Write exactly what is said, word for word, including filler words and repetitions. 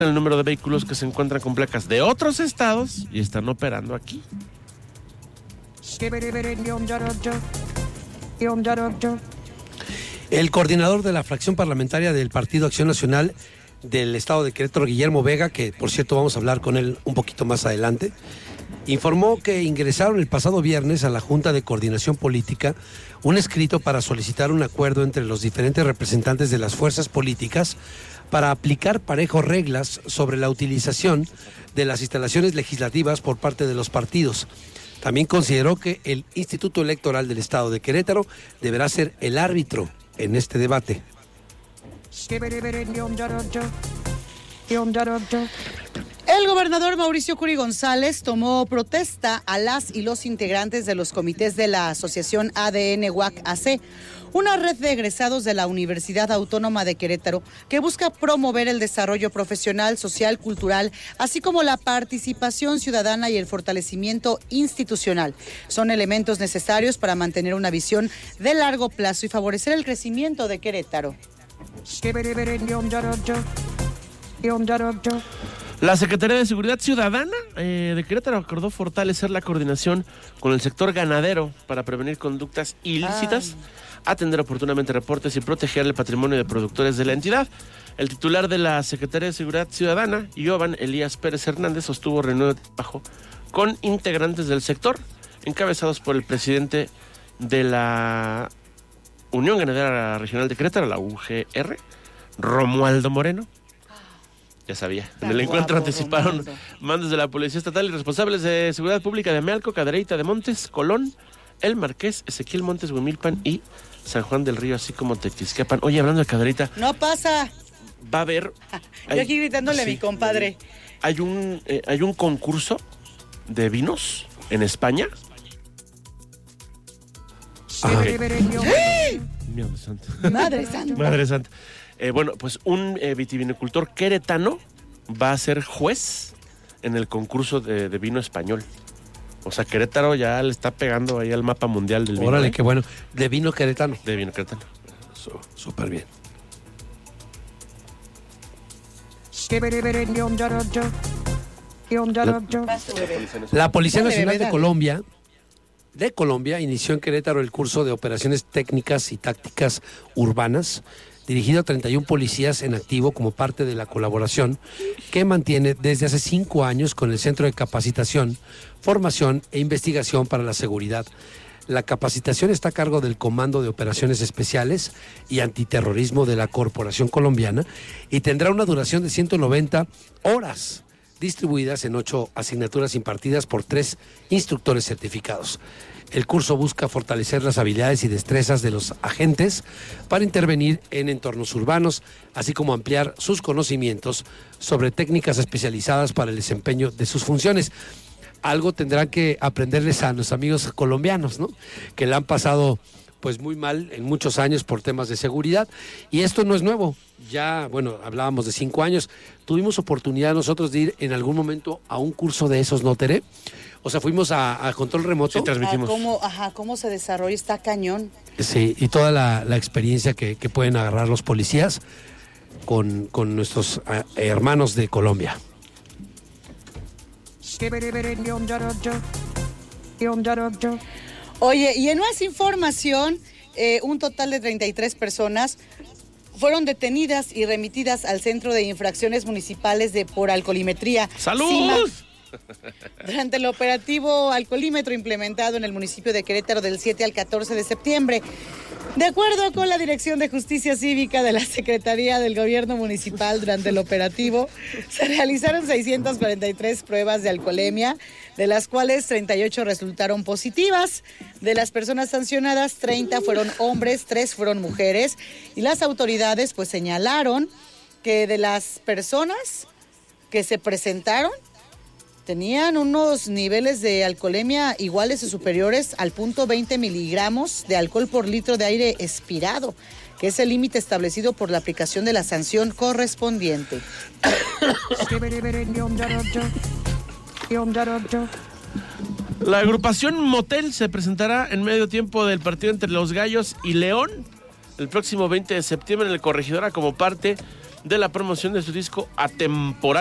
el número de vehículos que se encuentran con placas de otros estados y están operando aquí. El coordinador de la fracción parlamentaria del Partido Acción Nacional del estado de Querétaro, Guillermo Vega, que por cierto vamos a hablar con él un poquito más adelante, informó que ingresaron el pasado viernes a la Junta de Coordinación Política un escrito para solicitar un acuerdo entre los diferentes representantes de las fuerzas políticas para aplicar parejo reglas sobre la utilización de las instalaciones legislativas por parte de los partidos. También consideró que el Instituto Electoral del Estado de Querétaro deberá ser el árbitro en este debate. El gobernador Mauricio Curi González tomó protesta a las y los integrantes de los comités de la Asociación A D N U A C A C, una red de egresados de la Universidad Autónoma de Querétaro que busca promover el desarrollo profesional, social, cultural, así como la participación ciudadana y el fortalecimiento institucional. Son elementos necesarios para mantener una visión de largo plazo y favorecer el crecimiento de Querétaro. La Secretaría de Seguridad Ciudadana eh, de Querétaro acordó fortalecer la coordinación con el sector ganadero para prevenir conductas ilícitas, ah. atender oportunamente reportes y proteger el patrimonio de productores de la entidad. El titular de la Secretaría de Seguridad Ciudadana, Ioban Elías Pérez Hernández, sostuvo reunión de trabajo con integrantes del sector, encabezados por el presidente de la Unión Ganadera Regional de Querétaro, la U G R, Romualdo Moreno. Ya sabía. En el encuentro anticiparon mandos de la Policía Estatal y responsables de Seguridad Pública de Amealco, Cadereyta de Montes, Colón, El Marqués, Ezequiel Montes, Huimilpan y San Juan del Río, así como Tequisquiapan. Oye, hablando de Cadereyta. No pasa. Va a haber... Hay, Yo aquí gritándole sí, a mi compadre. Hay un, eh, hay un concurso de vinos en España. Okay. ¡Sí! Madre Santa. Madre Santa. Madre Santa. Eh, bueno, pues un eh, vitivinicultor queretano va a ser juez en el concurso de, de vino español. O sea, Querétaro ya le está pegando ahí al mapa mundial del vino. Órale, ¿eh? qué bueno. De vino queretano. De vino queretano. Súper bien. La, la Policía Nacional de Colombia de Colombia inició en Querétaro el curso de operaciones técnicas y tácticas urbanas dirigido a treinta y uno policías en activo como parte de la colaboración que mantiene desde hace cinco años con el Centro de Capacitación, Formación e Investigación para la Seguridad. La capacitación está a cargo del Comando de Operaciones Especiales y Antiterrorismo de la Corporación Colombiana y tendrá una duración de ciento noventa horas, distribuidas en ocho asignaturas impartidas por tres instructores certificados. El curso busca fortalecer las habilidades y destrezas de los agentes para intervenir en entornos urbanos, así como ampliar sus conocimientos sobre técnicas especializadas para el desempeño de sus funciones. Algo tendrán que aprenderles a nuestros amigos colombianos, ¿no? Que la han pasado pues muy mal en muchos años por temas de seguridad. Y esto no es nuevo. Ya, bueno, hablábamos de cinco años. Tuvimos oportunidad nosotros de ir en algún momento a un curso de esos, ¿no, Tere? O sea, fuimos a, a control remoto. Sí, transmitimos. Ah, ¿cómo, ajá, ¿Cómo se desarrolla? Está cañón. Sí, y toda la, la experiencia que, que pueden agarrar los policías con, con nuestros uh, hermanos de Colombia. Oye, y en más información, eh, un total de treinta y tres personas fueron detenidas y remitidas al Centro de Infracciones Municipales de por Alcoholimetría. ¡Salud! Cima, durante el operativo alcoholímetro implementado en el municipio de Querétaro del siete al catorce de septiembre. De acuerdo con la Dirección de Justicia Cívica de la Secretaría del Gobierno Municipal, durante el operativo se realizaron seiscientas cuarenta y tres pruebas de alcoholemia, de las cuales treinta y ocho resultaron positivas. De las personas sancionadas, treinta fueron hombres, tres fueron mujeres, y las autoridades pues señalaron que de las personas que se presentaron tenían unos niveles de alcoholemia iguales o superiores al punto veinte miligramos de alcohol por litro de aire expirado, que es el límite establecido por la aplicación de la sanción correspondiente. La agrupación Motel se presentará en medio tiempo del partido entre Los Gallos y León el próximo veinte de septiembre en el Corregidora como parte de la promoción de su disco Atemporal.